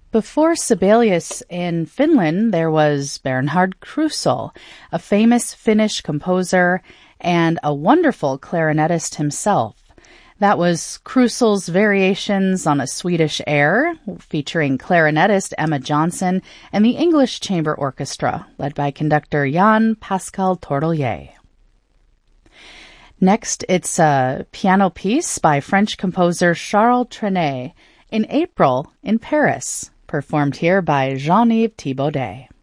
Before Sibelius in Finland, there was Bernhard Krusel, a famous Finnish composer and a wonderful clarinetist himself. That was Krusel's Variations on a Swedish Air, featuring clarinetist Emma Johnson and the English Chamber Orchestra, led by conductor Jan Pascal Tordelier. Next, it's a piano piece by French composer Charles Trenet, In April in Paris, performed here by Jean-Yves Thibaudet.